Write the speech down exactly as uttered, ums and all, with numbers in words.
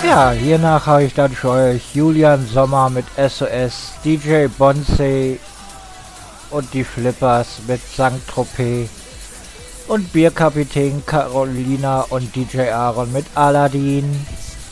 Ja, hiernach habe ich dann für euch Julian Sommer mit S O S, D J Bonsey und die Flippers mit Sankt Tropez und Bierkapitän Carolina und D J Aaron mit Aladdin.